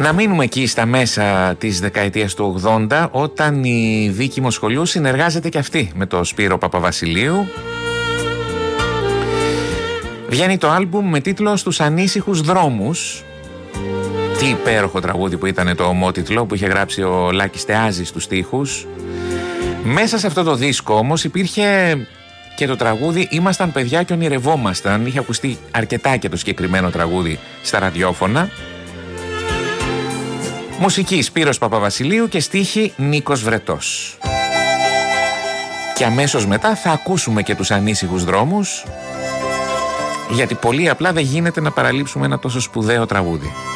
Να μείνουμε εκεί στα μέσα της δεκαετίας του 80, όταν η Βίκη Μοσχολιού συνεργάζεται και αυτή με τον Σπύρο Παπαβασιλείου. Βγαίνει το άλμπουμ με τίτλο «Στους ανήσυχους δρόμους». Τι υπέροχο τραγούδι που ήταν το ομότιτλο που είχε γράψει ο Λάκης Θεάζης στους στίχους. Μέσα σε αυτό το δίσκο όμως υπήρχε και το τραγούδι «Ήμασταν παιδιά και ονειρευόμασταν». Είχε ακουστεί αρκετά και το συγκεκριμένο τραγούδι στα ραδιόφωνα. Μουσική Σπύρος Παπαβασιλείου και στίχη Νίκος Βρετός. Και αμέσως μετά θα ακούσουμε και τους ανήσυχους δρόμους, γιατί πολύ απλά δεν γίνεται να παραλείψουμε ένα τόσο σπουδαίο τραγούδι.